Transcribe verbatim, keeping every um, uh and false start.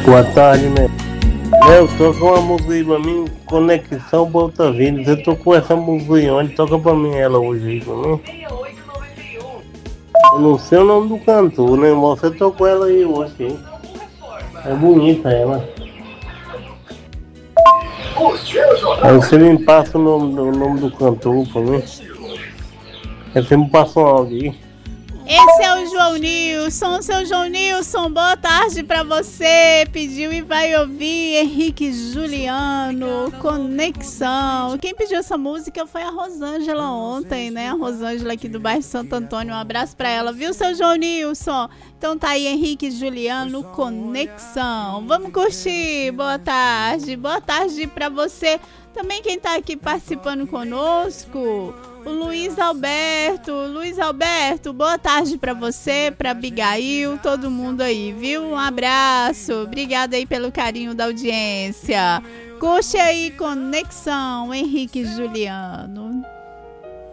Boa tarde, né? Eu tô com uma música aí pra mim, Conexão Volta Vida. Eu tô com essa música aí, onde toca pra mim ela hoje aí, pra mim. Eu não sei o nome do cantor, né? Mas você tocou ela aí hoje, hein? É bonita ela. Aí você me passa o nome, o nome do cantor pra mim. Aí você me passa um áudio aí. Esse é o João Nilson, seu João Nilson, boa tarde pra você. Pediu e vai ouvir Henrique Juliano, Conexão. Quem pediu essa música foi a Rosângela ontem, né? A Rosângela aqui do bairro Santo Antônio. Um abraço pra ela, viu, seu João Nilson? Então tá aí, Henrique Juliano, Conexão. Vamos curtir, boa tarde. Boa tarde pra você. Também quem tá aqui participando conosco, o Luiz Alberto. Luiz Alberto, boa tarde pra você, pra Abigail, todo mundo aí, viu? Um abraço, obrigada aí pelo carinho da audiência. Curte aí, Conexão, Henrique Juliano.